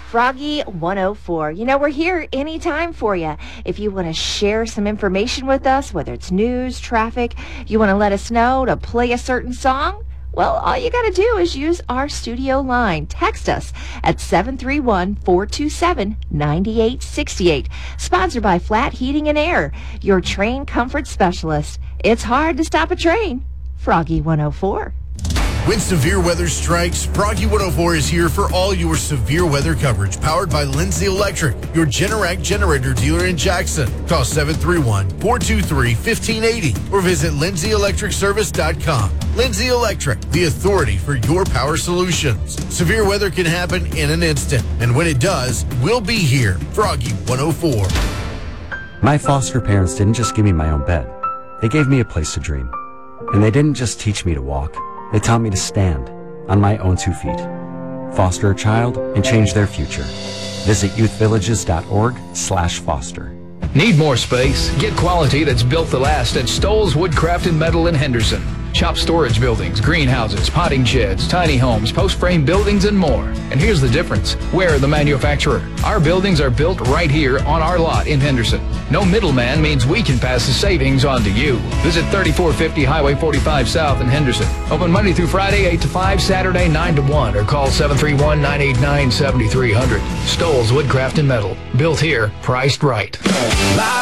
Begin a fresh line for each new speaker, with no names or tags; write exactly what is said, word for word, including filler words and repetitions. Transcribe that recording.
Froggy one oh four. You know, we're here anytime for you. If you want to share some information with us, whether it's news, traffic, you want to let us know to play a certain song, well, all you got to do is use our studio line. Text us at seven three one, four two seven, nine eight six eight. Sponsored by Flat Heating and Air, your train comfort specialist. It's hard to stop a train. Froggy one oh four.
When severe weather strikes, Froggy one oh four is here for all your severe weather coverage. Powered by Lindsay Electric, your Generac generator dealer in Jackson. Call seven three one, four two three, one five eight zero or visit lindsay electric service dot com. Lindsay Electric, the authority for your power solutions. Severe weather can happen in an instant, and when it does, we'll be here. Froggy one oh four.
My foster parents didn't just give me my own bed. They gave me a place to dream. And they didn't just teach me to walk. They taught me to stand on my own two feet, foster a child, and change their future. Visit youth villages dot org slash foster.
Need more space? Get quality that's built to last at Stoll's Woodcraft and Metal in Henderson. Shop storage buildings, greenhouses, potting sheds, tiny homes, post-frame buildings, and more. And here's the difference. We're the manufacturer. Our buildings are built right here on our lot in Henderson. No middleman means we can pass the savings on to you. Visit thirty-four fifty Highway forty-five South in Henderson. Open Monday through Friday, eight to five, Saturday, nine to one, or call seven three one, nine eight nine, seven three zero zero. Stoll's Woodcraft and Metal. Built here, priced right.